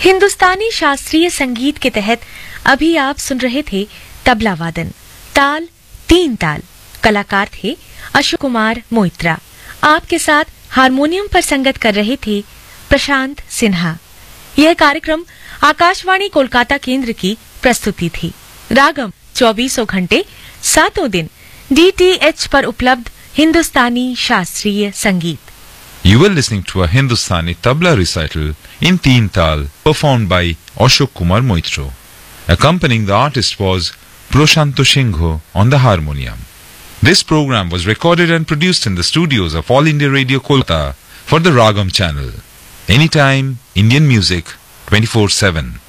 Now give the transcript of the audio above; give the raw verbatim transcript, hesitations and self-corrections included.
हिंदुस्तानी शास्त्रीय संगीत के तहत अभी आप सुन रहे थे तबला वादन, ताल तीन ताल। कलाकार थे अशोक कुमार मोइत्रा। आपके साथ हारमोनियम पर संगत कर रहे थे प्रशांत सिन्हा। यह कार्यक्रम आकाशवाणी कोलकाता केंद्र की प्रस्तुति थी। रागम चौबीसों घंटे सातों दिन डीटीएच पर उपलब्ध हिंदुस्तानी शास्त्रीय संगीत। You were listening to a Hindustani tabla recital in Teen Tal performed by Ashok Kumar Moitra. Accompanying the artist was Proshanto Shingho on the harmonium. This program was recorded and produced in the studios of All India Radio Kolkata for the Ragam channel. Anytime, Indian music, twenty-four seven.